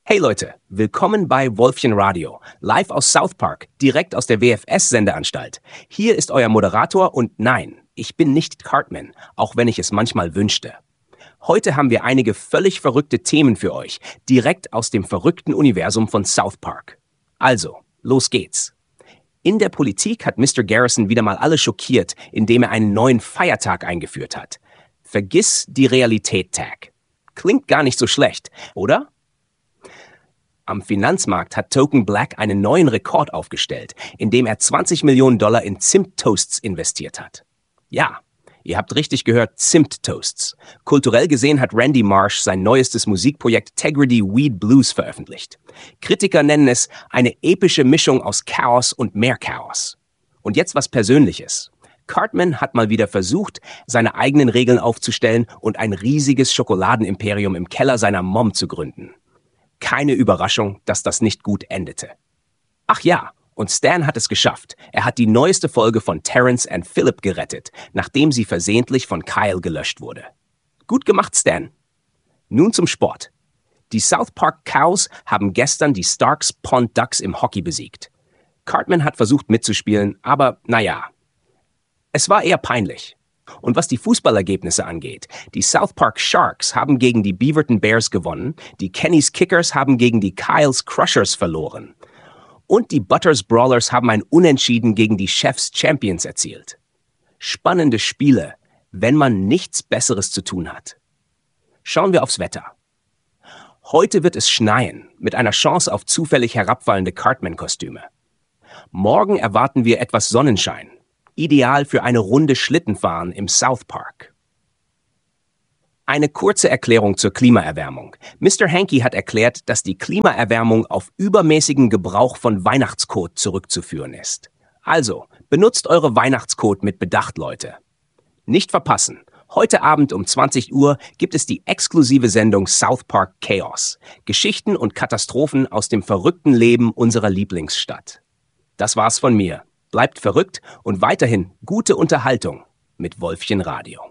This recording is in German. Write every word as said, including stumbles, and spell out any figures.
Hey Leute, willkommen bei Wolfchen Radio, live aus South Park, direkt aus der W F S-Sendeanstalt. Hier ist euer Moderator und nein, ich bin nicht Cartman, auch wenn ich es manchmal wünschte. Heute haben wir einige völlig verrückte Themen für euch, direkt aus dem verrückten Universum von South Park. Also, los geht's. In der Politik hat Mister Garrison wieder mal alle schockiert, indem er einen neuen Feiertag eingeführt hat. Vergiss die Realität-Tag. Klingt gar nicht so schlecht, oder? Am Finanzmarkt hat Token Black einen neuen Rekord aufgestellt, indem er zwanzig Millionen Dollar in Zimttoasts investiert hat. Ja, ihr habt richtig gehört, Zimttoasts. Kulturell gesehen hat Randy Marsh sein neuestes Musikprojekt Tegrity Weed Blues veröffentlicht. Kritiker nennen es eine epische Mischung aus Chaos und mehr Chaos. Und jetzt was Persönliches. Cartman hat mal wieder versucht, seine eigenen Regeln aufzustellen und ein riesiges Schokoladenimperium im Keller seiner Mom zu gründen. Keine Überraschung, dass das nicht gut endete. Ach ja, und Stan hat es geschafft. Er hat die neueste Folge von Terrence and Phillip gerettet, nachdem sie versehentlich von Kyle gelöscht wurde. Gut gemacht, Stan. Nun zum Sport. Die South Park Cows haben gestern die Starks Pond Ducks im Hockey besiegt. Cartman hat versucht mitzuspielen, aber naja, es war eher peinlich. Und was die Fußballergebnisse angeht, die South Park Sharks haben gegen die Beaverton Bears gewonnen, die Kenny's Kickers haben gegen die Kyle's Crushers verloren und die Butters Brawlers haben ein Unentschieden gegen die Chefs Champions erzielt. Spannende Spiele, wenn man nichts Besseres zu tun hat. Schauen wir aufs Wetter. Heute wird es schneien, mit einer Chance auf zufällig herabfallende Cartman-Kostüme. Morgen erwarten wir etwas Sonnenschein. Ideal für eine Runde Schlittenfahren im South Park. Eine kurze Erklärung zur Klimaerwärmung. Mister Hanky hat erklärt, dass die Klimaerwärmung auf übermäßigen Gebrauch von Weihnachtscode zurückzuführen ist. Also, benutzt eure Weihnachtscode mit Bedacht, Leute. Nicht verpassen. Heute Abend um zwanzig Uhr gibt es die exklusive Sendung South Park Chaos. Geschichten und Katastrophen aus dem verrückten Leben unserer Lieblingsstadt. Das war's von mir. Bleibt verrückt und weiterhin gute Unterhaltung mit Wolfchen Radio.